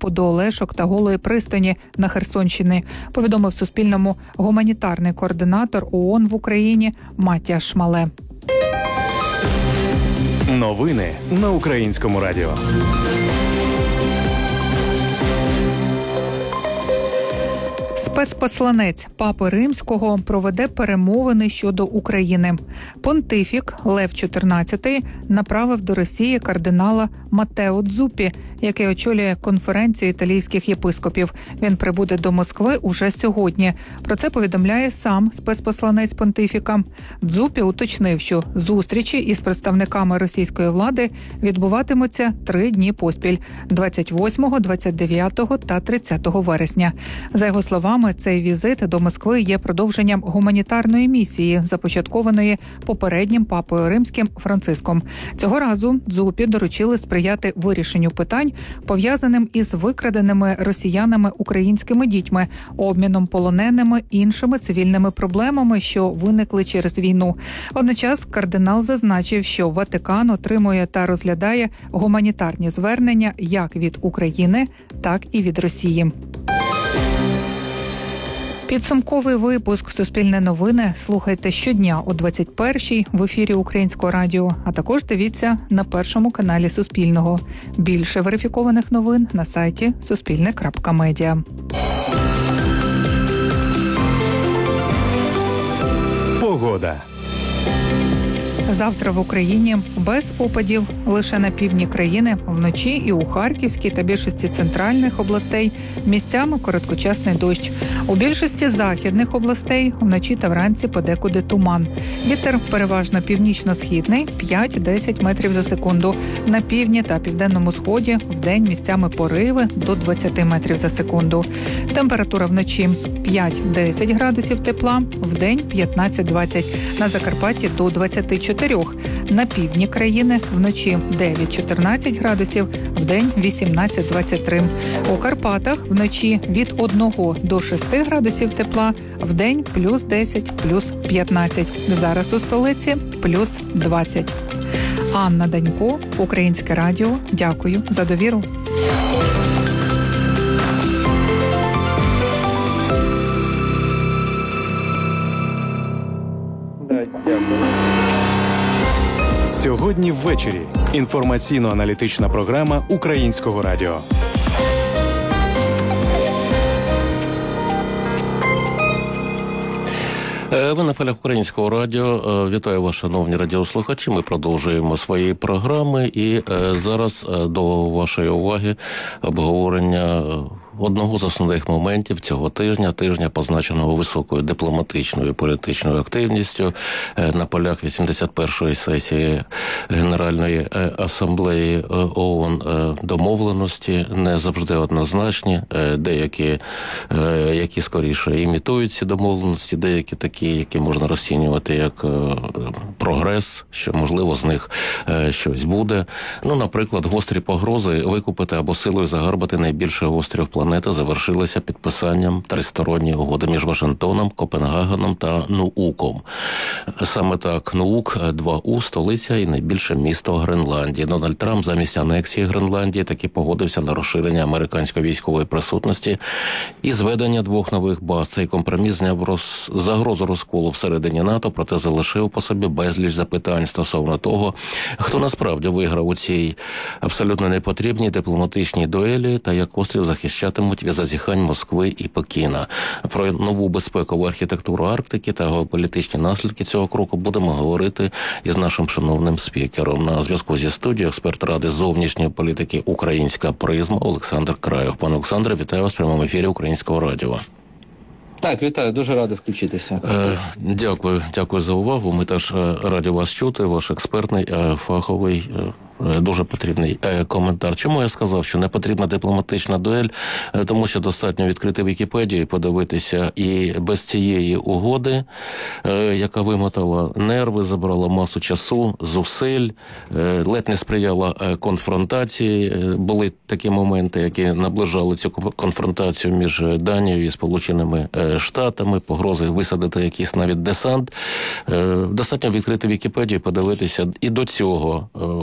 підступу до Олешок та Голої пристані на Херсонщині, повідомив Суспільному гуманітарний координатор ООН в Україні Матіас Шмале. Новини на Українському радіо. Спецпосланець Папи Римського проведе перемовини щодо України. Понтифік Лев XIV направив до Росії кардинала Матео Дзуппі, який очолює конференцію італійських єпископів. Він прибуде до Москви уже сьогодні. Про це повідомляє сам спецпосланець понтифіка. Дзуппі уточнив, що зустрічі із представниками російської влади відбуватимуться 3 дні поспіль – 28, 29 та 30 вересня. За його словами, цей візит до Москви є продовженням гуманітарної місії, започаткованої попереднім папою римським Франциском. Цього разу Дзуппі доручили сприяти вирішенню питань, пов'язаним із викраденими росіянами українськими дітьми, обміном полоненими, іншими цивільними проблемами, що виникли через війну. Водночас кардинал зазначив, що Ватикан отримує та розглядає гуманітарні звернення як від України, так і від Росії. Підсумковий випуск «Суспільне новини» слухайте щодня о 21-й в ефірі Українського радіо, а також дивіться на першому каналі Суспільного. Більше верифікованих новин на сайті suspilne.media. Погода. Завтра в Україні без опадів, лише на півдні країни, вночі і у Харківській та більшості центральних областей місцями короткочасний дощ. У більшості західних областей вночі та вранці подекуди туман. Вітер переважно північно-східний 5-10 метрів за секунду. На півдні та південному сході вдень місцями пориви до 20 метрів за секунду. Температура вночі 5-10 градусів тепла, вдень 15-20, на Закарпатті до 24. На півдні країни вночі 9-14 градусів, вдень 18-23. У Карпатах вночі від 1 до 6 градусів тепла, вдень плюс 10, плюс 15. Зараз у столиці плюс 20. Анна Данько, Українське радіо. Дякую за довіру. Сьогодні ввечері. Інформаційно-аналітична програма Українського радіо. Ви на хвилях Українського радіо. Вітаю вас, шановні радіослухачі. Ми продовжуємо свої програми. І зараз до вашої уваги обговорення одного з основних моментів цього тижня, позначеного високою дипломатичною і політичною активністю на полях 81-ї сесії Генеральної асамблеї ООН. Домовленості не завжди однозначні, деякі, які скоріше імітують ці домовленості, деякі такі, які можна розцінювати як прогрес, що, можливо, з них щось буде. Наприклад, гострі погрози викупити або силою загарбати найбільший острів планети завершилися підписанням тристоронньої угоди між Вашингтоном, Копенгагеном та Нууком. Саме так, Нуук, 2У, столиця і найбільше місто Гренландії. Дональд Трамп замість анексії Гренландії таки погодився на розширення американської військової присутності і зведення 2 нових баз. Цей компроміс зняв загрозу розколу всередині НАТО, проте залишив по собі безліч запитань стосовно того, хто насправді виграв у цій абсолютно непотрібній дипломатичній дуелі та як острів захищатимуть від зазіхань Москви і Пекіна. Про нову безпекову архітектуру Арктики та геополітичні наслідки цього кроку будемо говорити із нашим шановним спікером. На зв'язку зі студією експерт Ради зовнішньої політики «Українська призма» Олександр Краєв. Пане Олександре, вітаю вас в прямому ефірі Українського радіо. Так, вітаю, дуже радий включитися. Дякую за увагу. Ми теж раді вас чути, ваш експертний, фаховий, дуже потрібний коментар. Чому я сказав, що не потрібна дипломатична дуель? Тому що достатньо відкрити Вікіпедію і подивитися, і без цієї угоди, яка вимотала нерви, забрала масу часу, зусиль, ледь не сприяла конфронтації. Були такі моменти, які наближали цю конфронтацію між Данією і Сполученими Штатами, погрози висадити якийсь навіть десант. Достатньо відкрити Вікіпедію і подивитися і до цього у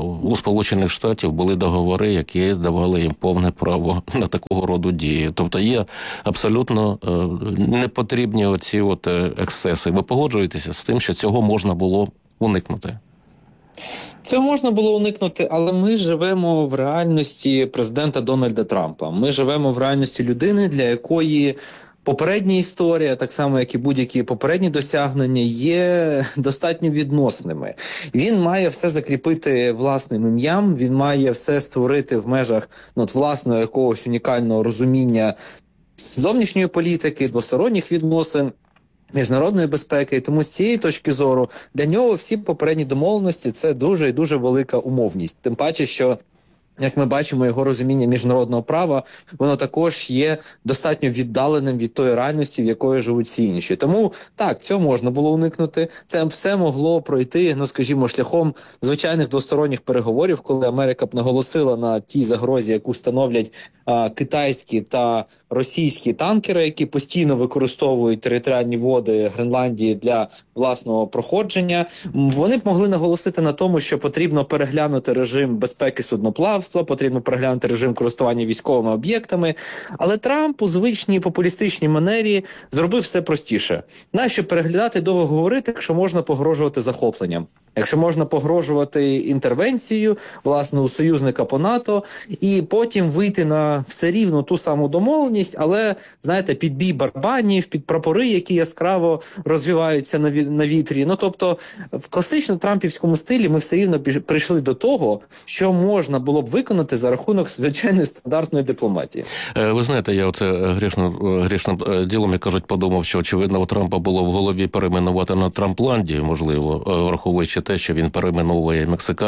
Сполучених Штатів були договори, які давали їм повне право на такого роду дії. Тобто є абсолютно непотрібні оці ексцеси. Ви погоджуєтеся з тим, що цього можна було уникнути? Цього можна було уникнути, але ми живемо в реальності президента Дональда Трампа. Ми живемо в реальності людини, для якої попередня історія, так само як і будь-які попередні досягнення, є достатньо відносними. Він має все закріпити власним ім'ям, він має все створити в межах власного якогось унікального розуміння зовнішньої політики, двосторонніх відносин, міжнародної безпеки. І тому з цієї точки зору для нього всі попередні домовленості – це дуже і дуже велика умовність. Тим паче, що, як ми бачимо, його розуміння міжнародного права, воно також є достатньо віддаленим від тої реальності, в якої живуть всі інші. Тому, так, цього можна було уникнути. Це все могло пройти, скажімо, шляхом звичайних двосторонніх переговорів, коли Америка б наголосила на тій загрозі, яку становлять китайські та російські танкери, які постійно використовують територіальні води Гренландії для власного проходження. Вони б могли наголосити на тому, що потрібно переглянути режим безпеки судноплавства, потрібно переглянути режим користування військовими об'єктами. Але Трамп у звичній популістичній манері зробив все простіше. Нащо переглядати, довго говорити, якщо можна погрожувати захопленням? Якщо можна погрожувати інтервенцією, власне, у союзника по НАТО, і потім вийти на все рівно ту саму домовленість, але, знаєте, під бій барабанів, під прапори, які яскраво розвиваються на вітрі. Тобто, в класично трампівському стилі ми все рівно прийшли до того, що можна було б виконати за рахунок звичайної стандартної дипломатії. Ви знаєте, я грішним ділом, як кажуть, подумав, що, очевидно, у Трампа було в голові перейменувати на Трампландію, можливо, враховуючи те, що він перейменовує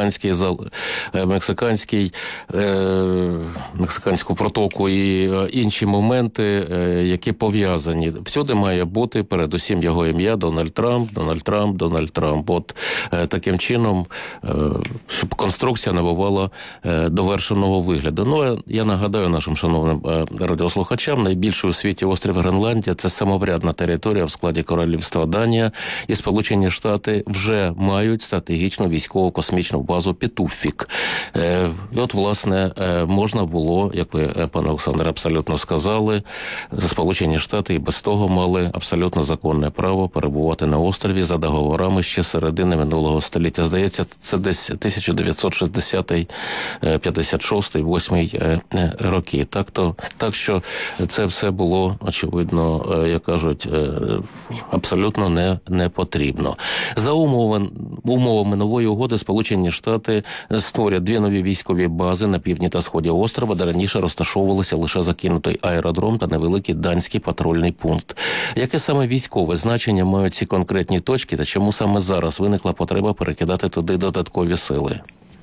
мексиканську протоку і інші моменти, які пов'язані. Всюди має бути передусім його ім'я Дональд Трамп. От таким чином, щоб конструкція набувала довершеного вигляду. Я нагадаю нашим шановним радіослухачам, найбільший у світі острів Гренландія – це самоврядна територія в складі Королівства Данія, і Сполучені Штати вже мають стратегічну військово-космічну базу Петуфік. І от, власне, можна було, як ви, пане Олександре, абсолютно сказали, Сполучені Штати і без того мали абсолютно законне право перебувати на острові за договорами ще середини минулого століття. Здається, це десь 1960-й, 56-й, 8-й роки. Так що це все було, очевидно, як кажуть, абсолютно не потрібно. За умовами нової угоди Сполучені Штати створять 2 нові військові бази на півдні та сході острова, де раніше розташовувалися лише закинутий аеродром та невеликий данський патрульний пункт. Яке саме військове значення мають ці конкретні точки та чому саме зараз виникла потреба перекидати туди додаткові сили?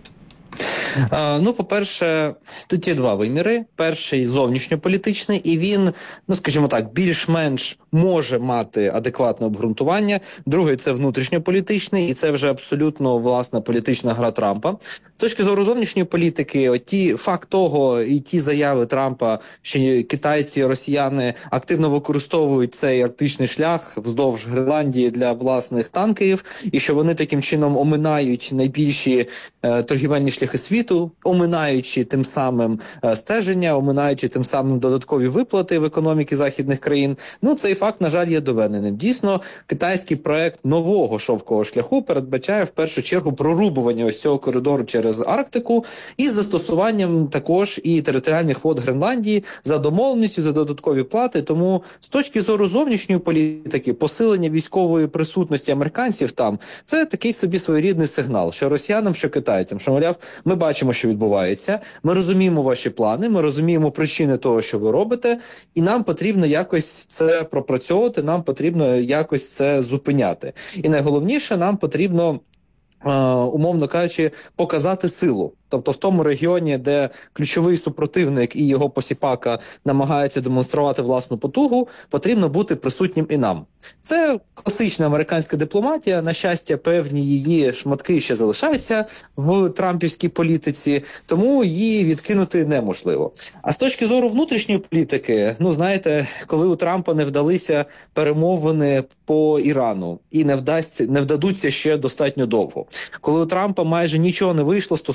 По-перше, тут є 2 виміри. Перший – зовнішньополітичний, і він, скажімо так, більш-менш може мати адекватне обґрунтування. Другий – це внутрішньополітичний, і це вже абсолютно, власна, політична гра Трампа. З точки зору зовнішньої політики, факт того і ті заяви Трампа, що китайці, росіяни активно використовують цей арктичний шлях вздовж Гренландії для власних танкерів, і що вони таким чином оминають найбільші торгівельні шляхи світу, оминаючи тим самим стеження, оминаючи тим самим додаткові виплати в економіки західних країн. Цей факт, на жаль, є доведеним. Дійсно, китайський проект нового шовкового шляху передбачає в першу чергу прорубування ось цього коридору через Арктику із застосуванням також і територіальних вод Гренландії за домовленістю, за додаткові плати. Тому з точки зору зовнішньої політики, посилення військової присутності американців там – це такий собі своєрідний сигнал, що росіянам, що китайцям, що, мовляв, ми бачимо, що відбувається, ми розуміємо ваші плани, ми розуміємо причини того, що ви робите, і нам потрібно якось це пропрацьовувати, нам потрібно якось це зупиняти. І найголовніше, нам потрібно, умовно кажучи, показати силу. Тобто в тому регіоні, де ключовий супротивник і його посіпака намагаються демонструвати власну потугу, потрібно бути присутнім і нам. Це класична американська дипломатія. На щастя, певні її шматки ще залишаються в трампівській політиці, тому її відкинути неможливо. А з точки зору внутрішньої політики, знаєте, коли у Трампа не вдалися перемовини по Ірану і не вдадуться ще достатньо довго. Коли у Трампа майже нічого не вийшло стосовно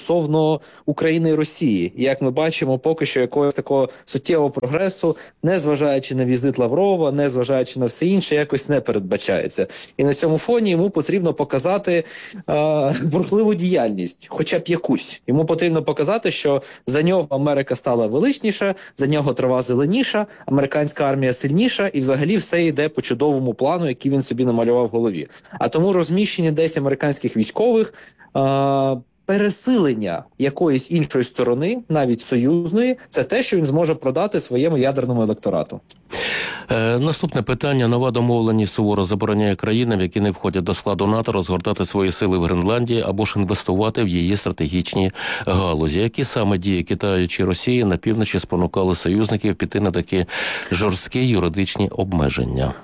відносно України і Росії. І як ми бачимо, поки що якогось такого суттєвого прогресу, незважаючи на візит Лаврова, незважаючи на все інше, якось не передбачається. І на цьому фоні йому потрібно показати бурхливу діяльність, хоча б якусь. Йому потрібно показати, що за нього Америка стала величніша, за нього трава зеленіша, американська армія сильніша, і взагалі все йде по чудовому плану, який він собі намалював в голові. А тому розміщення десь американських військових, пересилення якоїсь іншої сторони, навіть союзної, це те, що він зможе продати своєму ядерному електорату. Наступне питання. Нова домовленість суворо забороняє країнам, які не входять до складу НАТО, розгортати свої сили в Гренландії або ж інвестувати в її стратегічні галузі. Які саме дії Китаю чи Росії на півночі спонукали союзників піти на такі жорсткі юридичні обмеження?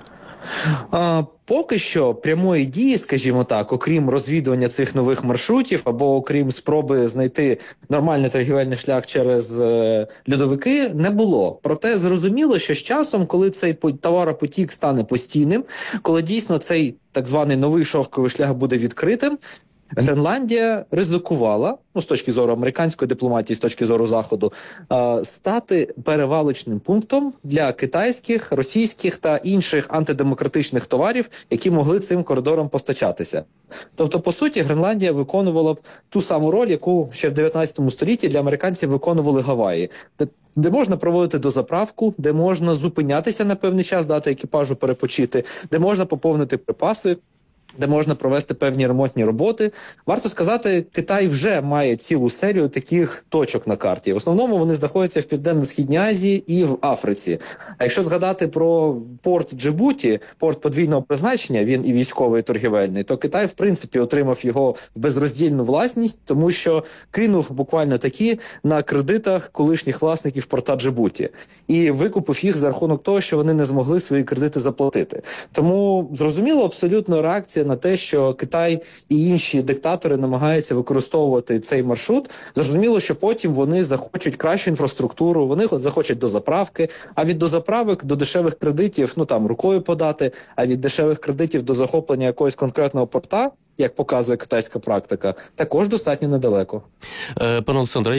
Поки що прямої дії, скажімо так, окрім розвідування цих нових маршрутів або окрім спроби знайти нормальний торгівельний шлях через льодовики, не було. Проте зрозуміло, що з часом, коли цей товаропотік стане постійним, коли дійсно цей так званий новий шовковий шлях буде відкритим, Гренландія ризикувала, з точки зору американської дипломатії, з точки зору Заходу, стати перевалочним пунктом для китайських, російських та інших антидемократичних товарів, які могли цим коридором постачатися. Тобто, по суті, Гренландія виконувала б ту саму роль, яку ще в 19 столітті для американців виконували Гаваї, де можна проводити дозаправку, де можна зупинятися на певний час, дати екіпажу перепочити, де можна поповнити припаси, де можна провести певні ремонтні роботи. Варто сказати, Китай вже має цілу серію таких точок на карті. В основному вони знаходяться в Південно-Східній Азії і в Африці. А якщо згадати про порт Джибуті, порт подвійного призначення, він і військовий, і торгівельний, то Китай, в принципі, отримав його в безроздільну власність, тому що кинув буквально такі на кредитах колишніх власників порта Джибуті. І викупив їх за рахунок того, що вони не змогли свої кредити заплатити. Тому, зрозуміло, абсолютно реакція на те, що Китай і інші диктатори намагаються використовувати цей маршрут. Зрозуміло, що потім вони захочуть кращу інфраструктуру, вони захочуть дозаправки, а від дозаправок до дешевих кредитів, рукою подати, а від дешевих кредитів до захоплення якогось конкретного порта, як показує китайська практика, також достатньо недалеко. Пане Олександре,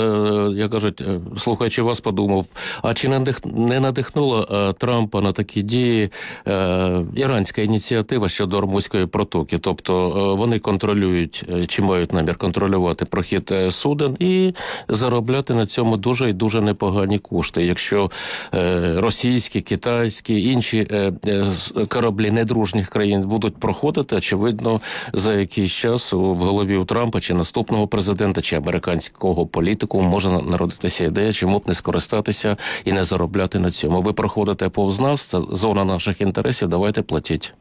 я кажуть, слухаючи вас, подумав, а чи не надихнула Трампа на такі дії іранська ініціатива щодо Ормузької протоки? Тобто вони контролюють, чи мають намір контролювати прохід суден і заробляти на цьому дуже і дуже непогані кошти. Якщо російські, китайські, інші кораблі недружніх країн будуть проходити, очевидно, за якийсь час в голові у Трампа чи наступного президента, чи американського політику може народитися ідея, чому б не скористатися і не заробляти на цьому. Ви проходите повз нас, це зона наших інтересів, давайте платіть.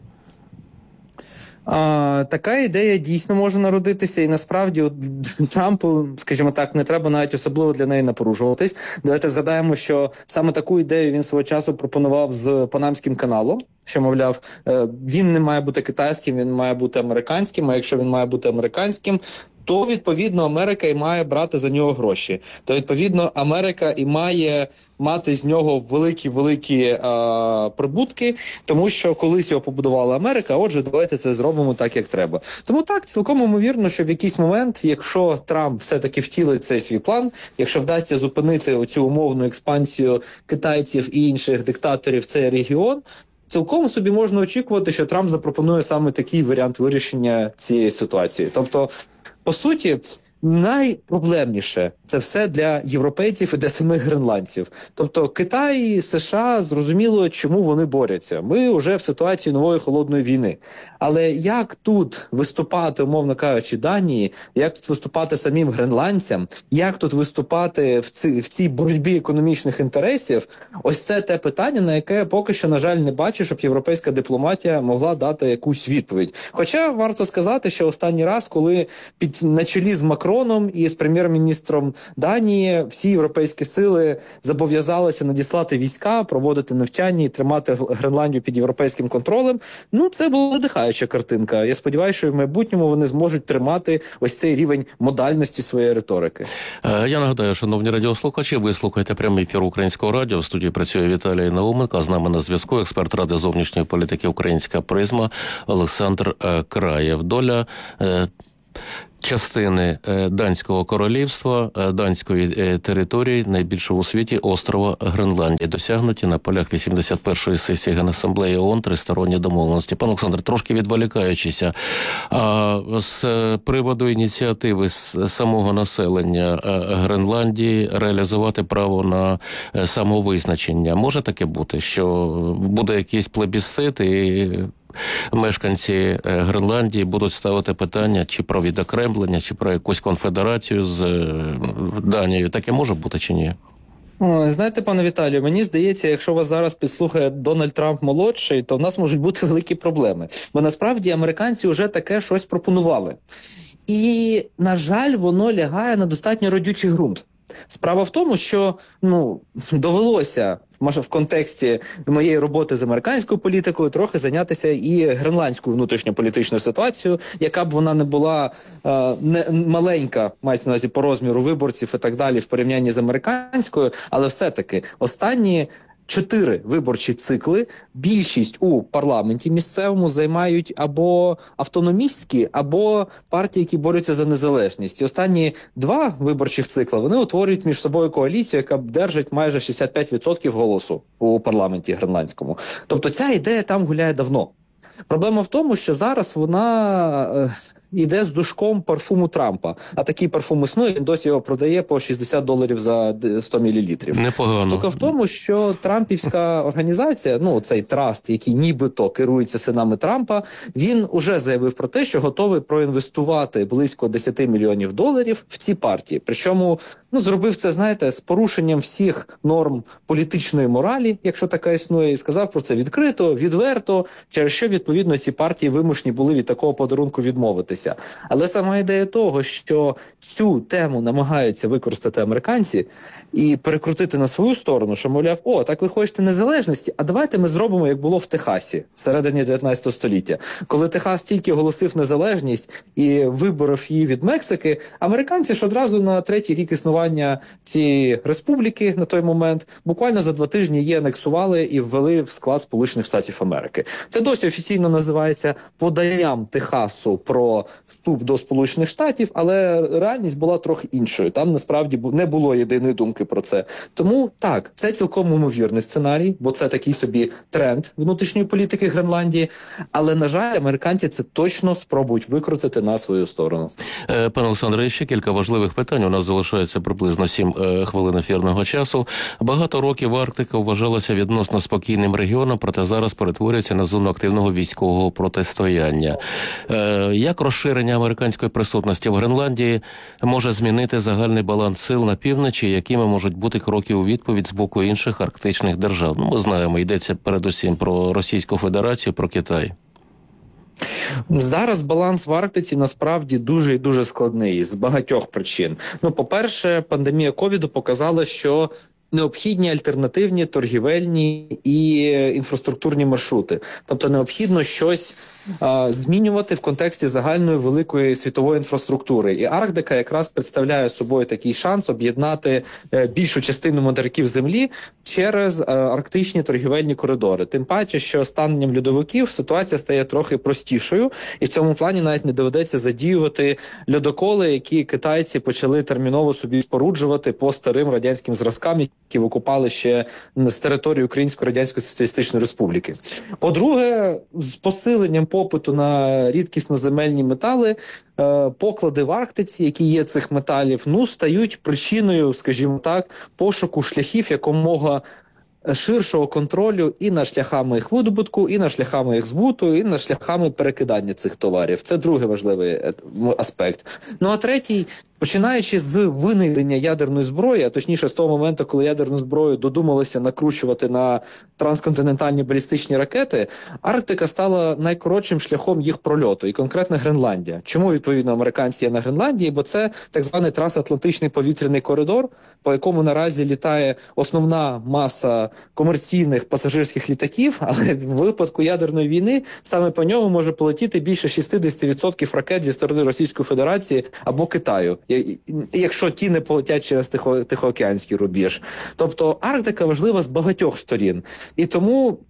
Така ідея дійсно може народитися, і насправді Трампу, скажімо так, не треба навіть особливо для неї напружуватись. Давайте згадаємо, що саме таку ідею він свого часу пропонував з Панамським каналом, що, мовляв, він не має бути китайським, він має бути американським, а якщо він має бути американським, то, відповідно, Америка і має брати за нього гроші. То, відповідно, Америка і має мати з нього великі прибутки, тому що колись його побудувала Америка, отже, давайте це зробимо так, як треба. Тому так, цілком ймовірно, що в якийсь момент, якщо Трамп все-таки втілить цей свій план, якщо вдасться зупинити оцю умовну експансію китайців і інших диктаторів в цей регіон, цілком собі можна очікувати, що Трамп запропонує саме такий варіант вирішення цієї ситуації. Тобто, по суті, найпроблемніше це все для європейців і для самих гренландців. Тобто Китай і США, зрозуміло, чому вони борються. Ми вже в ситуації нової холодної війни. Але як тут виступати, умовно кажучи, Данії, як тут виступати самим гренландцям, як тут виступати в цій боротьбі економічних інтересів, ось це те питання, на яке я поки що, на жаль, не бачу, щоб європейська дипломатія могла дати якусь відповідь. Хоча варто сказати, що останній раз, коли на чолі з Макроном і з прем'єр-міністром Данії всі європейські сили зобов'язалися надіслати війська, проводити навчання і тримати Гренландію під європейським контролем. Це була надихаюча картинка. Я сподіваюся, що в майбутньому вони зможуть тримати ось цей рівень модальності своєї риторики. Я нагадаю, шановні радіослухачі, ви слухаєте прямий ефір Українського радіо. В студії працює Віталій Науменко, а з нами на зв'язку експерт Ради зовнішньої політики «Українська призма» Олександр Краєв. Доля частини Данського королівства, данської території, найбільшого у світі острова Гренландії, досягнуті на полях 81-ї сесії Генасамблеї ООН тристоронні домовленості. Пан Олександр, трошки відволікаючися, з приводу ініціативи самого населення Гренландії реалізувати право на самовизначення, може таке бути, що буде якийсь плебісцит і мешканці Гренландії будуть ставити питання чи про відокремлення, чи про якусь конфедерацію з Данією. Таке може бути чи ні? Знаєте, пане Віталію, мені здається, якщо вас зараз підслухає Дональд Трамп молодший, то в нас можуть бути великі проблеми. Бо насправді американці вже таке щось пропонували. І, на жаль, воно лягає на достатньо родючий ґрунт. Справа в тому, що довелося в контексті моєї роботи з американською політикою трохи зайнятися і гренландською внутрішньополітичною ситуацією, яка б вона не була не маленька, мається на увазі по розміру виборців і так далі в порівнянні з американською, але все-таки останні 4 виборчі цикли більшість у парламенті місцевому займають або автономістські, або партії, які борються за незалежність. І останні 2 виборчих цикли вони утворюють між собою коаліцію, яка держить майже 65% голосу у парламенті гренландському. Тобто ця ідея там гуляє давно. Проблема в тому, що зараз вона йде з душком парфуму Трампа. А такий парфум існує, він досі його продає по $60 за 100 мл. Непогано. Штука в тому, що трампівська організація, цей траст, який нібито керується синами Трампа, він уже заявив про те, що готовий проінвестувати близько $10 мільйонів в ці партії. Причому, зробив це, знаєте, з порушенням всіх норм політичної моралі, якщо така існує, і сказав про це відкрито, відверто, через що, відповідно, ці партії вимушені були від такого подарунку відмовитися. Але сама ідея того, що цю тему намагаються використати американці і перекрутити на свою сторону, що, мовляв, так ви хочете незалежності, а давайте ми зробимо, як було в Техасі всередині 19 століття. Коли Техас тільки оголосив незалежність і виборов її від Мексики, американці ж одразу на 3-й рік існування цієї республіки на той момент буквально за 2 тижні її анексували і ввели в склад Сполучених Штатів Америки. Це досі офіційно називається поданням Техасу про вступ до Сполучених Штатів, але реальність була трохи іншою. Там насправді не було єдиної думки про це. Тому так, це цілком ймовірний сценарій, бо це такий собі тренд внутрішньої політики Гренландії, але, на жаль, американці це точно спробують викрутити на свою сторону. Пане Олександре, ще кілька важливих питань. У нас залишається приблизно 7 хвилин ефірного часу. Багато років Арктика вважалася відносно спокійним регіоном, проте зараз перетворюється на зону активного військового протистояння. Як розширення американської присутності в Гренландії може змінити загальний баланс сил на півночі, якими можуть бути кроки у відповідь з боку інших арктичних держав? Ми знаємо, йдеться передусім про Російську Федерацію, про Китай. Зараз баланс в Арктиці насправді дуже і дуже складний з багатьох причин. По-перше, пандемія ковіду показала, що необхідні альтернативні торгівельні і інфраструктурні маршрути. Тобто необхідно щось змінювати в контексті загальної великої світової інфраструктури. І Арктика якраз представляє собою такий шанс об'єднати більшу частину материків Землі через арктичні торгівельні коридори. Тим паче, що станенням льодовиків ситуація стає трохи простішою, і в цьому плані навіть не доведеться задіювати льодоколи, які китайці почали терміново собі споруджувати по старим радянським зразкам, які викупали ще з території Української Радянської Соціалістичної Республіки. По-друге, з посиленням попиту на рідкісноземельні метали, поклади в Арктиці, які є цих металів, стають причиною, скажімо так, пошуку шляхів якомога ширшого контролю і над шляхами їх видобутку, і над шляхами їх збуту, і над шляхами перекидання цих товарів. Це другий важливий аспект. А третій, починаючи з винайдення ядерної зброї, а точніше з того моменту, коли ядерну зброю додумалися накручувати на трансконтинентальні балістичні ракети, Арктика стала найкоротшим шляхом їх прольоту, і конкретно Гренландія. Чому, відповідно, американці є на Гренландії? Бо це так званий трансатлантичний повітряний коридор, по якому наразі літає основна маса комерційних пасажирських літаків, але в випадку ядерної війни саме по ньому може полетіти більше 60% ракет зі сторони Російської Федерації або Китаю, якщо ті не полетять через Тихоокеанський рубіж. Тобто Арктика важлива з багатьох сторін. І тому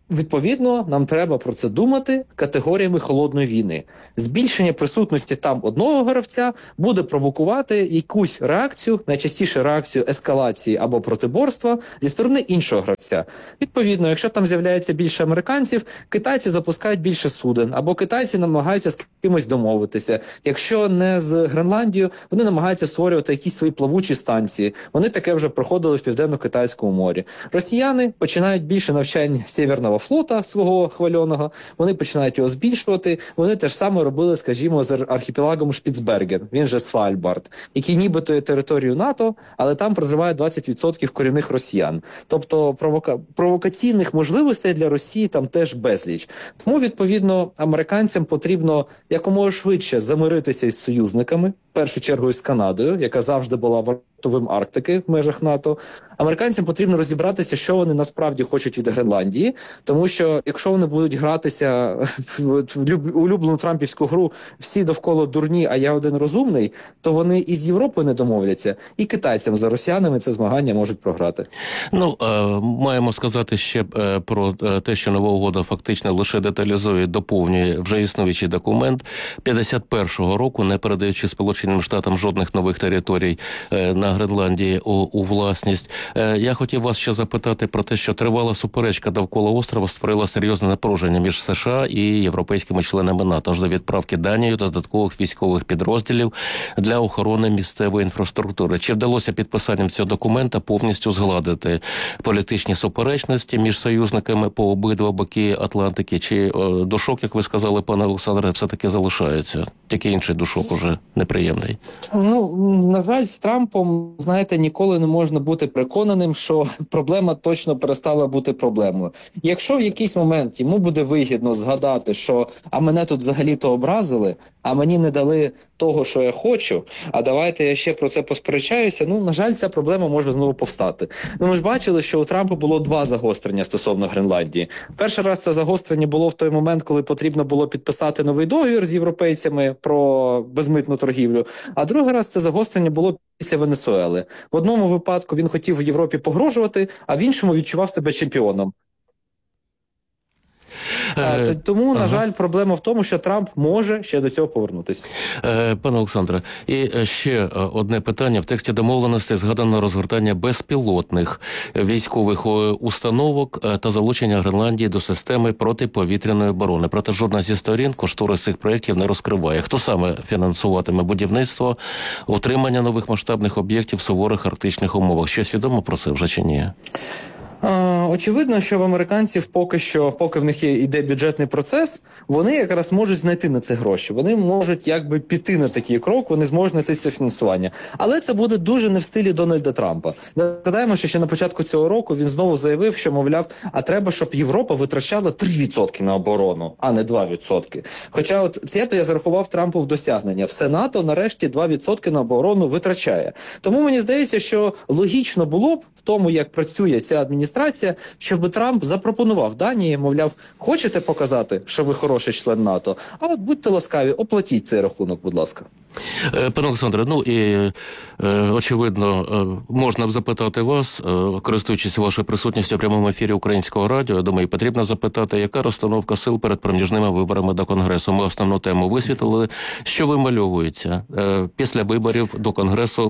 Відповідно, нам треба про це думати категоріями холодної війни. Збільшення присутності там одного гравця буде провокувати якусь реакцію, найчастіше реакцію ескалації або протиборства зі сторони іншого гравця. Відповідно, якщо там з'являється більше американців, китайці запускають більше суден, або китайці намагаються з кимось домовитися. Якщо не з Гренландією, вони намагаються створювати якісь свої плавучі станції. Вони таке вже проходили в Південно-Китайському морі. Росіяни починають більше навчань Сєвєрного флота свого хвальоного, вони починають його збільшувати. Вони те ж саме робили, скажімо, з архіпелагом Шпіцберген, він же Свальбард, який нібито є територією НАТО, але там проживає 20% корінних росіян. Тобто провокаційних можливостей для Росії там теж безліч. Тому, відповідно, американцям потрібно якомога швидше замиритися із союзниками, в першу чергу із Канадою, яка завжди була вартовим Арктики в межах НАТО. Американцям потрібно розібратися, що вони насправді хочуть від Гренландії, тому що якщо вони будуть гратися в улюблену трампівську гру «всі довкола дурні, а я один розумний», то вони і з Європою не домовляться, і китайцям за росіянами це змагання можуть програти. Ну, маємо сказати ще про те, що нова угода фактично лише деталізує, доповнює вже існуючий документ 51-го року, не передаючи Сполученим Штатам жодних нових територій на Гренландії у власність. Я хотів вас ще запитати про те, що тривала суперечка довкола острова створила серйозне напруження між США і європейськими членами НАТО, аж до відправки Данією додаткових військових підрозділів для охорони місцевої інфраструктури. Чи вдалося підписанням цього документа повністю згладити політичні суперечності між союзниками по обидва боки Атлантики? Чи душок, як ви сказали, пане Олександре, все-таки залишається? Тільки інший душок уже неприємний. Ну, на жаль, з Трампом, знаєте, ніколи не можна бути переконаним, що проблема точно перестала бути проблемою. Якщо в якийсь момент йому буде вигідно згадати, що «а мене тут взагалі-то образили, а мені не дали того, що я хочу, а давайте я ще про це посперечаюся», ну, на жаль, ця проблема може знову повстати. Ну, ми ж бачили, що у Трампа було два загострення стосовно Гренландії. Перший раз це загострення було в той момент, коли потрібно було підписати новий договір з європейцями про безмитну торгівлю, а другий раз це загострення було після Венесуели. В одному випадку він хотів в Європі погрожувати, а в іншому відчував себе чемпіоном. Тому, на жаль, проблема в тому, що Трамп може ще до цього повернутися. Пане Олександре, і ще одне питання. В тексті домовленостей згадано розгортання безпілотних військових установок та залучення Гренландії до системи протиповітряної оборони. Проте жодна зі сторін кошторис цих проєктів не розкриває. Хто саме фінансуватиме будівництво, утримання нових масштабних об'єктів в суворих арктичних умовах? Щось відомо про це вже чи ні? Очевидно, що в американців поки в них іде бюджетний процес, вони якраз можуть знайти на це гроші. Вони можуть якби піти на такий крок, вони зможуть знайти це фінансування. Але це буде дуже не в стилі Дональда Трампа. Нагадаємо, що ще на початку цього року він знову заявив, що, мовляв, а треба, щоб Європа витрачала 3% на оборону, а не 2%. Хоча от це я зарахував Трампу в досягнення. Все НАТО нарешті 2% на оборону витрачає. Тому мені здається, що логічно було б в тому, як працює ця адміністрація, щоб Трамп запропонував Данії, мовляв, хочете показати, що ви хороший член НАТО? А от будьте ласкаві, оплатіть цей рахунок, будь ласка. Пане Олександре, ну і очевидно, можна б запитати вас, користуючись вашою присутністю в прямому ефірі Українського радіо, я думаю, потрібно запитати, яка розстановка сил перед проміжними виборами до Конгресу. Ми основну тему висвітлили. Що вимальовується після виборів до Конгресу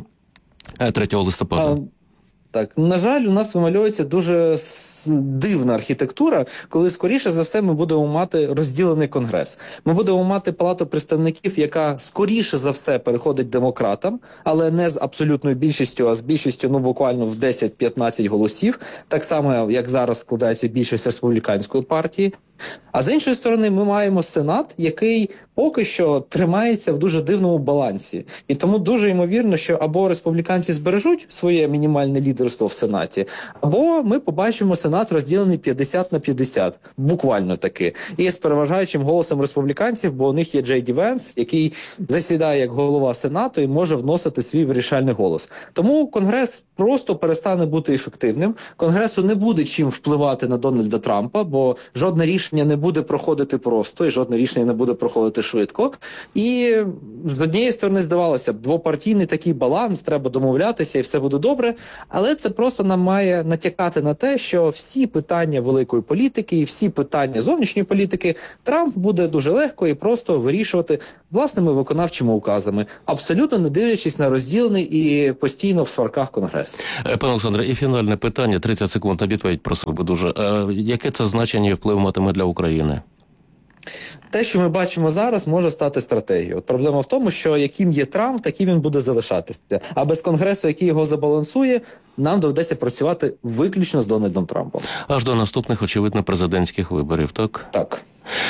3 листопада? Так, на жаль, у нас вимальовується дуже дивна архітектура, коли, скоріше за все, ми будемо мати розділений Конгрес. Ми будемо мати Палату представників, яка, скоріше за все, переходить демократам, але не з абсолютною більшістю, а з більшістю, ну, буквально в 10-15 голосів, так само, як зараз складається більшість республіканської партії. А з іншої сторони, ми маємо Сенат, який поки що тримається в дуже дивному балансі. І тому дуже ймовірно, що або республіканці збережуть своє мінімальне лідерство в Сенаті, або ми побачимо Сенат розділений 50/50. Буквально таки. І з переважаючим голосом республіканців, бо у них є Джей Ді Венс, який засідає як голова Сенату і може вносити свій вирішальний голос. Тому Конгрес просто перестане бути ефективним. Конгресу не буде чим впливати на Дональда Трампа, бо жодне рішення не буде проходити просто, і жодне рішення не буде проходити швидко. І з однієї сторони, здавалося б, двопартійний такий баланс, треба домовлятися і все буде добре, але це просто нам має натякати на те, що всі питання великої політики і всі питання зовнішньої політики Трамп буде дуже легко і просто вирішувати власними виконавчими указами, абсолютно не дивлячись на розділений і постійно в сварках Конгрес. Пане Олександре, і фінальне питання, 30 секунд на відповідь просив би дуже. Яке це значення і вплив матиме для України? Те, що ми бачимо зараз, може стати стратегією. Проблема в тому, що яким є Трамп, таким він буде залишатися. А без Конгресу, який його забалансує, нам доведеться працювати виключно з Дональдом Трампом. Аж до наступних, очевидно, президентських виборів, так? Так.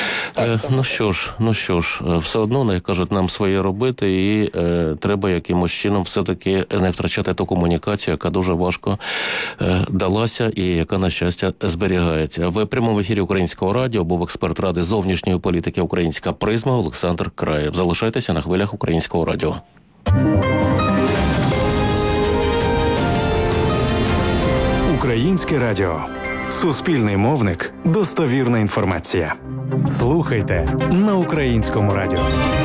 Ну що ж, все одно, як кажуть, нам своє робити, і треба якимось чином все-таки не втрачати ту комунікацію, яка дуже важко далася і яка, на щастя, зберігається. В прямому ефірі Українського радіо був експерт Ради зовнішньої політики «Українська призма» Олександр Краєв. Залишайтеся на хвилях Українського радіо. Українське радіо. Суспільний мовник. Достовірна інформація. Слухайте на Українському радіо.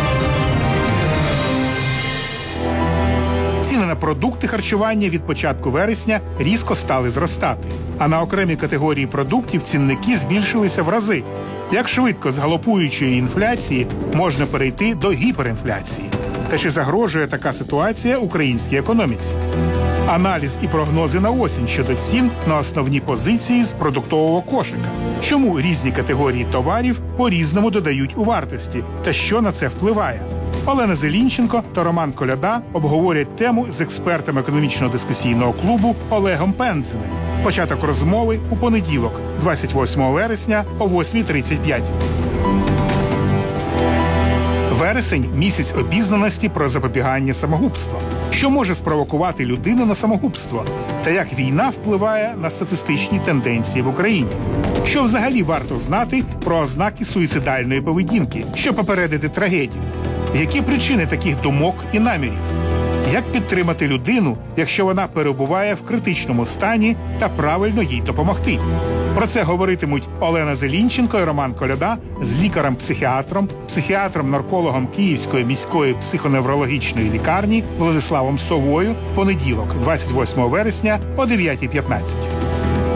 Ціни на продукти харчування від початку вересня різко стали зростати, а на окремі категорії продуктів цінники збільшилися в рази. Як швидко з галопуючої інфляції можна перейти до гіперінфляції? Та чи загрожує така ситуація українській економіці? Аналіз і прогнози на осінь щодо цін на основні позиції з продуктового кошика. Чому різні категорії товарів по-різному додають у вартості? Та що на це впливає? Олена Зелінченко та Роман Коляда обговорять тему з експертом економічного дискусійного клубу Олегом Пензеним. Початок розмови у понеділок, 28 вересня о 8:35. Вересень – місяць обізнаності про запобігання самогубства. Що може спровокувати людину на самогубство? Та як війна впливає на статистичні тенденції в Україні? Що взагалі варто знати про ознаки суїцидальної поведінки, щоб попередити трагедію? Які причини таких думок і намірів? Як підтримати людину, якщо вона перебуває в критичному стані, та правильно їй допомогти? Про це говоритимуть Олена Зелінченко і Роман Коляда з лікарем-психіатром, психіатром-наркологом Київської міської психоневрологічної лікарні Владиславом Совою в понеділок, 28 вересня о 9:15.